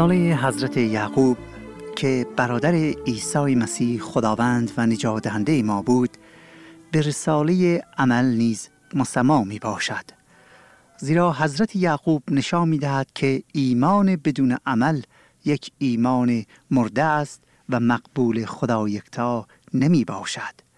رساله حضرت یعقوب که برادر عیسی مسیح خداوند و نجات دهنده ما بود، به رساله عمل نیز مسما می باشد. زیرا حضرت یعقوب نشان می دهد که ایمان بدون عمل یک ایمان مرده است و مقبول خدا یکتا نمی باشد.